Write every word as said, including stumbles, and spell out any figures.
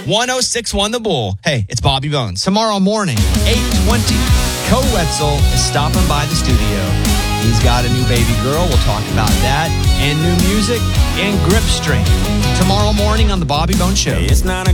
one oh six point one The Bull. Hey, it's Bobby Bones. Tomorrow morning, eight twenty, Co Wetzel is stopping by the studio. He's got a new baby girl. We'll talk about that. And new music and grip strength. Tomorrow morning on The Bobby Bones Show. It's nine